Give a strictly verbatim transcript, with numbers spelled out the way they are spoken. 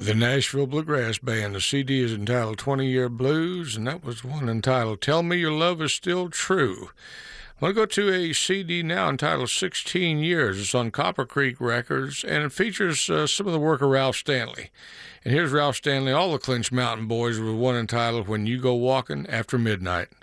The Nashville Bluegrass Band. The C D is entitled twenty-Year Blues, and that was one entitled Tell Me Your Love Is Still True. I want to go to a C D now entitled sixteen Years. It's on Copper Creek Records, and it features uh, some of the work of Ralph Stanley. And here's Ralph Stanley, all the Clinch Mountain Boys, with one entitled When You Go Walking After Midnight.